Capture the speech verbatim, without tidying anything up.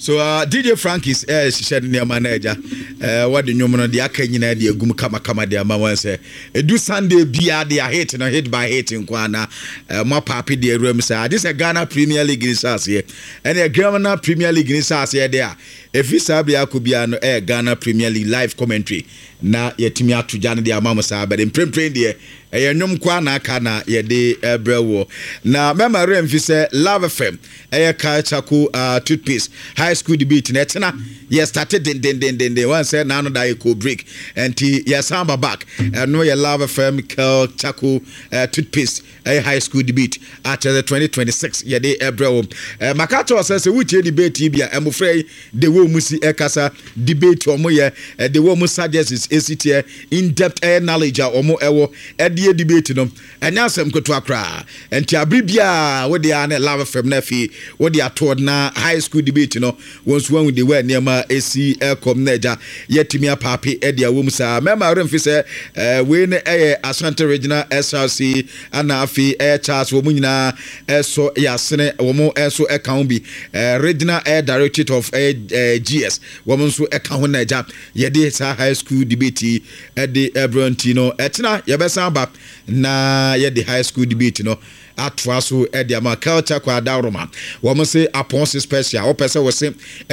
So uh, D J Frank is eh she near manager. Uh, what the nyom the aka nyina de agum kama kama de ama wan say edu Sunday bia they are hit no hit by hit nkwana mo papi de room say this a Ghana Premier League in sas here. And a Ghana Premier League in sas here there. If you sabi akubia no eh Ghana Premier League live commentary na yetimi atoja no de ama mo say but in prempren de eh nyom kwa na aka na ye de ebrewo na memory mfi say Love F M eh culture ko uh, toothpaste high school debate na tena yes started den den den den den one say na no da eco break and yes samba back and no your Love F M culture ko uh, toothpaste eh high school debate at the twenty twenty-six ye de ebrewo uh, makato say we debate bia am frey de wo musi ekasa debate omo ye uh, de wo mu suggests is in depth uh, knowledge omo ewo e de debate no enya asem koto akra enti abribia we de ana Love F M na fi we de atod na high school debate no once one with the way niema esi elcom naja yetimi apapi e de awom sa mema remfi se we ne eh Asante Regional S R C ana afi eh Charles wo nyina eso yasene wo mo eso e kan bi Regional Air Directorate of G S wo mo nso e kan ho naja ye de sa high school debate e de Ebrontino etna ye besa ba na ye de high school debate no atwa so e de ama culture kwa daroma wo mo se apon special wo pese wo se